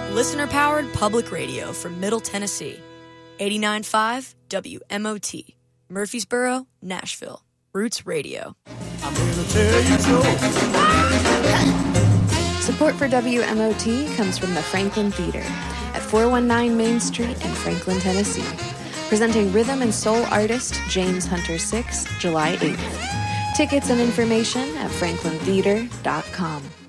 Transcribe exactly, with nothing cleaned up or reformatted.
Listener-powered public radio from Middle Tennessee. eighty-nine point five W M O T. Murfreesboro, Nashville. Roots Radio. I'm here to tell you so. Support for W M O T comes from the Franklin Theater at four one nine Main Street in Franklin, Tennessee. Presenting rhythm and soul artist James Hunter six, July eighth. Tickets and information at franklin theater dot com.